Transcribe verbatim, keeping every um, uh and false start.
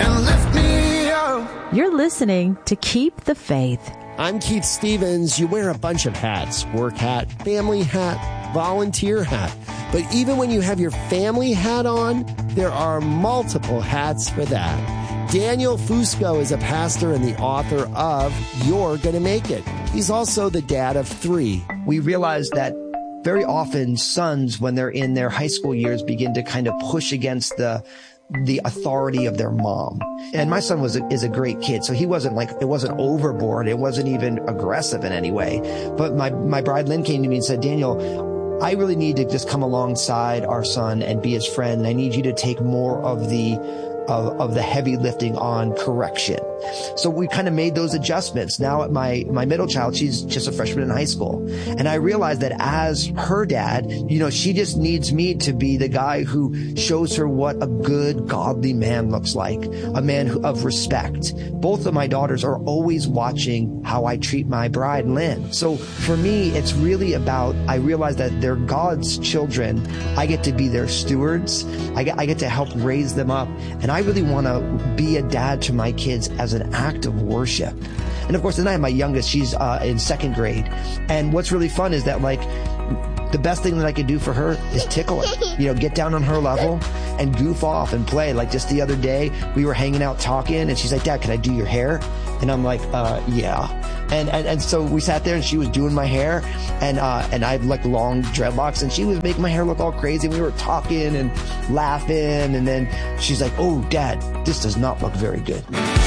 and lift me up. You're listening to Keep the Faith. I'm Keith Stevens. You wear a bunch of hats: work hat, family hat, volunteer hat. But even when you have your family hat on, there are multiple hats for that. Daniel Fusco is a pastor and the author of You're Gonna Make It. He's also the dad of three. We realized that very often sons, when they're in their high school years, begin to kind of push against the the authority of their mom. And my son was a, is a great kid, so he wasn't like, it wasn't overboard. It wasn't even aggressive in any way. But my, my bride Lynn came to me and said, Daniel, I really need to just come alongside our son and be his friend. And I need you to take more of the Of, of the heavy lifting on correction. So we kind of made those adjustments. Now my, my middle child, she's just a freshman in high school. And I realized that as her dad, you know, she just needs me to be the guy who shows her what a good, godly man looks like, a man who, of respect. Both of my daughters are always watching how I treat my bride, Lynn. So for me, it's really about, I realize that they're God's children. I get to be their stewards. I get, I get to help raise them up. And I really want to be a dad to my kids as an act of worship. And of course, then I have my youngest. She's uh, in second grade. And what's really fun is that, like, the best thing that I could do for her is tickle her, you know, get down on her level and goof off and play. Like just the other day, we were hanging out talking and she's like, Dad, can I do your hair? And I'm like, uh, yeah. And, and, and so we sat there and she was doing my hair and, uh, and I had like long dreadlocks and she was making my hair look all crazy. And we were talking and laughing. And then she's like, oh, Dad, this does not look very good.